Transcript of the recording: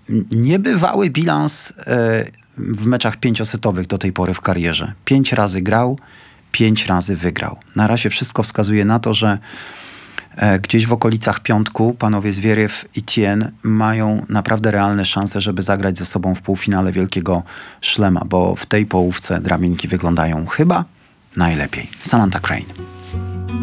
Niebywały bilans w meczach 5-setowych do tej pory w karierze. 5 razy grał, 5 razy wygrał. Na razie wszystko wskazuje na to, że gdzieś w okolicach piątku panowie Zverev i Thiem mają naprawdę realne szanse, żeby zagrać ze sobą w półfinale Wielkiego Szlema, bo w tej połówce drabinki wyglądają chyba najlepiej. Samantha Crane.